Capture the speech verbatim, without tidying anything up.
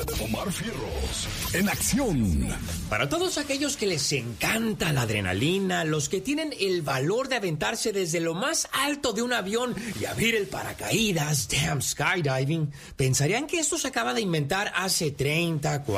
Omar Fierros, en acción. Para todos aquellos que les encanta la adrenalina, los que tienen el valor de aventarse desde lo más alto de un avión y abrir el paracaídas, damn skydiving, pensarían que esto se acaba de inventar hace treinta,